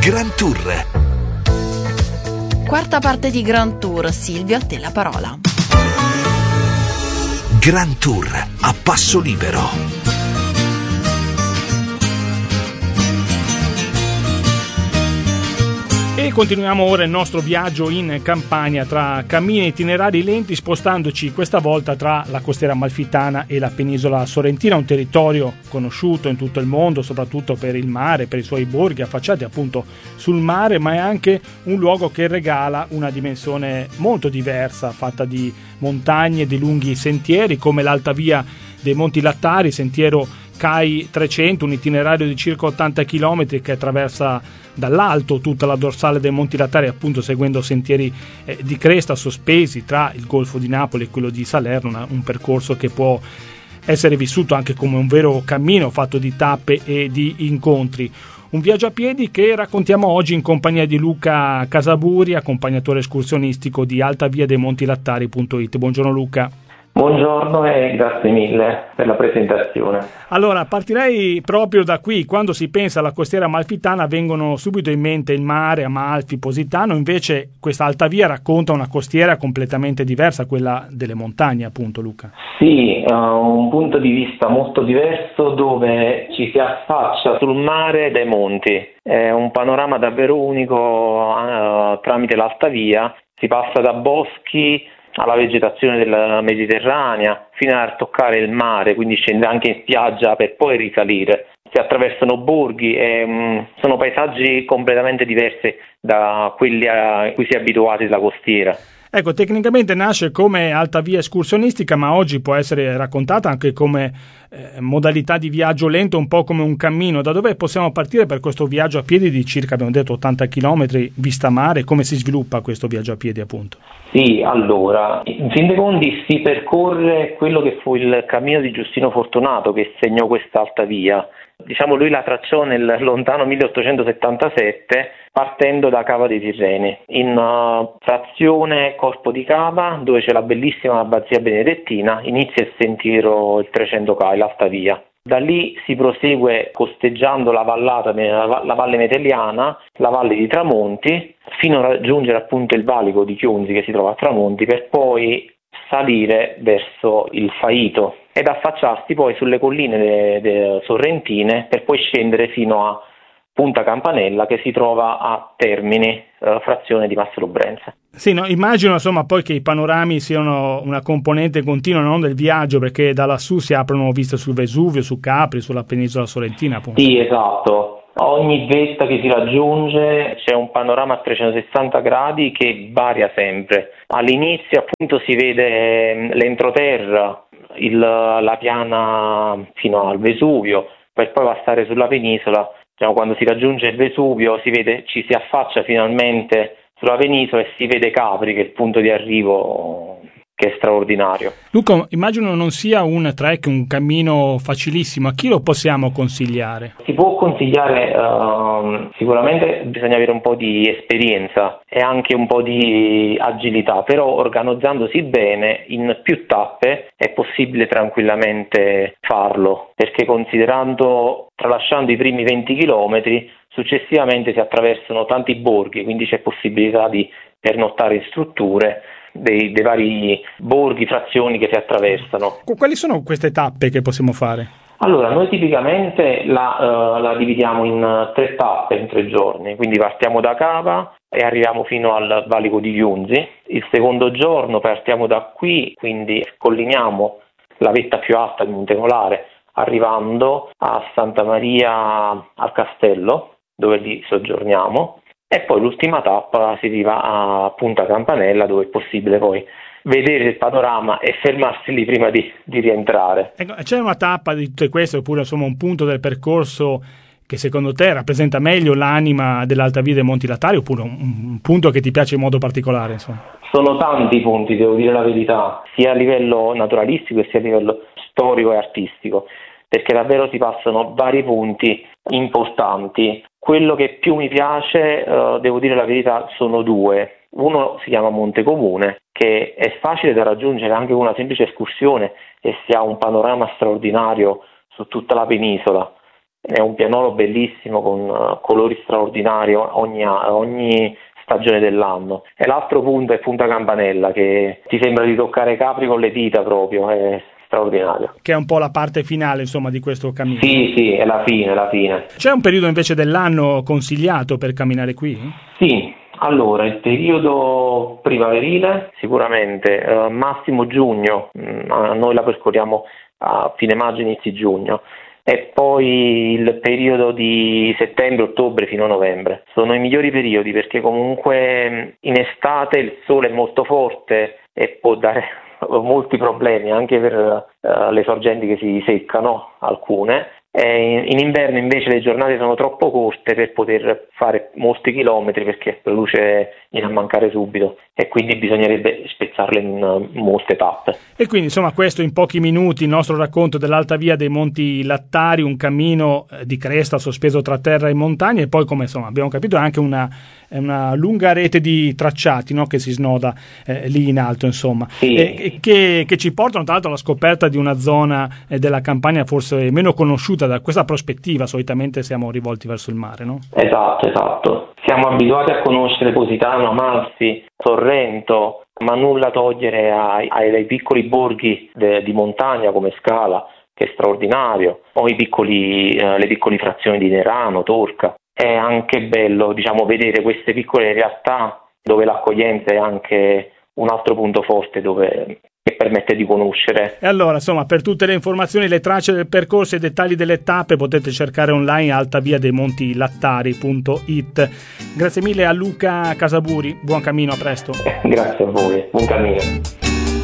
Grand Tour. Quarta parte di Grand Tour. Silvio, a te la parola. Grand Tour a passo libero. E continuiamo ora il nostro viaggio in Campania tra cammini e itinerari lenti, spostandoci questa volta tra la costiera amalfitana e la penisola sorrentina, un territorio conosciuto in tutto il mondo, soprattutto per il mare, per i suoi borghi affacciati appunto sul mare, ma è anche un luogo che regala una dimensione molto diversa, fatta di montagne, di lunghi sentieri come l'Alta Via dei Monti Lattari, sentiero CAI 300, un itinerario di circa 80 km che attraversa dall'alto tutta la dorsale dei Monti Lattari, appunto seguendo sentieri di cresta sospesi tra il Golfo di Napoli e quello di Salerno, un percorso che può essere vissuto anche come un vero cammino fatto di tappe e di incontri. Un viaggio a piedi che raccontiamo oggi in compagnia di Luca Casaburi, accompagnatore escursionistico di altaviadeimontilattari.it. Buongiorno Luca. Buongiorno e grazie mille per la presentazione. Allora, partirei proprio da qui. Quando si pensa alla costiera amalfitana vengono subito in mente il mare, Amalfi, Positano, invece questa Alta Via racconta una costiera completamente diversa, quella delle montagne, appunto, Luca. Sì, un punto di vista molto diverso dove ci si affaccia sul mare dai monti. È un panorama davvero unico tramite l'Alta Via. Si passa da boschi alla vegetazione della Mediterranea fino a toccare il mare, quindi scende anche in spiaggia per poi risalire. Si attraversano borghi e sono paesaggi completamente diversi da quelli a cui si è abituati dalla costiera. Ecco, tecnicamente nasce come Alta Via escursionistica, ma oggi può essere raccontata anche come modalità di viaggio lento, un po' come un cammino. Da dove possiamo partire per questo viaggio a piedi di circa, abbiamo detto, 80 km vista mare? Come si sviluppa questo viaggio a piedi, appunto? Sì, allora, in fin dei conti si percorre quello che fu il cammino di Giustino Fortunato che segnò questa Alta Via. Diciamo, lui la tracciò nel lontano 1877 partendo da Cava dei Tirreni, in frazione Corpo di Cava, dove c'è la bellissima abbazia benedettina, inizia il sentiero il 300 CAI, l'Alta Via. Da lì si prosegue costeggiando la vallata, la Valle Metelliana, la Valle di Tramonti, fino a raggiungere appunto il valico di Chiunzi che si trova a Tramonti, per poi salire verso il Faito ed affacciarsi poi sulle colline sorrentine per poi scendere fino a Punta Campanella che si trova a Termini, frazione di Mastelobrenza. Sì, no, immagino insomma poi che i panorami siano una componente continua, no, del viaggio, perché da lassù si aprono viste sul Vesuvio, su Capri, sulla penisola sorrentina, appunto. Sì, esatto. Ogni vetta che si raggiunge c'è un panorama a 360 gradi che varia sempre. All'inizio appunto si vede l'entroterra, la piana fino al Vesuvio, per poi passare sulla penisola. Quando si raggiunge il Vesuvio ci si affaccia finalmente sulla penisola e si vede Capri, che è il punto di arrivo, che è straordinario. Luca, immagino non sia un trek, un cammino facilissimo. A chi lo possiamo consigliare? Si può consigliare, sicuramente bisogna avere un po' di esperienza e anche un po' di agilità, però organizzandosi bene in più tappe è possibile tranquillamente farlo, perché tralasciando i primi 20 chilometri, successivamente si attraversano tanti borghi, quindi c'è possibilità di pernottare in strutture dei vari borghi, frazioni che si attraversano. Quali sono queste tappe che possiamo fare? Allora, noi tipicamente la dividiamo in 3 tappe in 3 giorni, quindi partiamo da Cava e arriviamo fino al valico di Chiunzi. Il secondo giorno partiamo da qui, quindi scolliniamo la vetta più alta di Montecolare, arrivando a Santa Maria al Castello, dove lì soggiorniamo, e poi l'ultima tappa si arriva a Punta Campanella, dove è possibile poi vedere il panorama e fermarsi lì prima di rientrare. Ecco, c'è una tappa di tutte queste, oppure insomma un punto del percorso che secondo te rappresenta meglio l'anima dell'Alta Via dei Monti Lattari, oppure un punto che ti piace in modo particolare, insomma? Sono tanti i punti, devo dire la verità, sia a livello naturalistico sia a livello storico e artistico, perché davvero si passano vari punti importanti. Quello che più mi piace, devo dire la verità, sono 2. Uno si chiama Monte Comune, che è facile da raggiungere anche con una semplice escursione e si ha un panorama straordinario su tutta la penisola. è un pianoro bellissimo con colori straordinari ogni stagione dell'anno. E l'altro punto è Punta Campanella, che ti sembra di toccare Capri con le dita proprio, è straordinario. Che è un po' la parte finale, insomma, di questo cammino. Sì, è la fine. C'è un periodo invece dell'anno consigliato per camminare qui? Sì, allora il periodo primaverile sicuramente, massimo giugno, noi la percorriamo a fine maggio, inizi giugno, e poi il periodo di settembre-ottobre fino a novembre. Sono i migliori periodi perché comunque in estate il sole è molto forte e può dare molti problemi anche per le sorgenti che si seccano, alcune. In inverno invece le giornate sono troppo corte per poter fare molti chilometri perché la luce viene a mancare subito e quindi bisognerebbe spezzarle in molte tappe. E quindi insomma questo in pochi minuti il nostro racconto dell'Alta Via dei Monti Lattari, un cammino di cresta sospeso tra terra e montagna, e poi come insomma abbiamo capito è anche una lunga rete di tracciati, no, che si snoda lì in alto, insomma, sì. che ci portano tra l'altro alla scoperta di una zona della Campania forse meno conosciuta da questa prospettiva. Solitamente siamo rivolti verso il mare, no? Esatto. Siamo abituati a conoscere Positano, Amalfi, Sorrento, ma nulla togliere ai piccoli borghi di montagna come Scala, che è straordinario, o le piccole frazioni di Nerano, Torca. È anche bello, vedere queste piccole realtà dove l'accoglienza è anche un altro punto forte che permette di conoscere. E allora, insomma, per tutte le informazioni, le tracce del percorso e i dettagli delle tappe potete cercare online altaviadeimontilattari.it. Grazie mille a Luca Casaburi, buon cammino, a presto. Grazie a voi, buon cammino.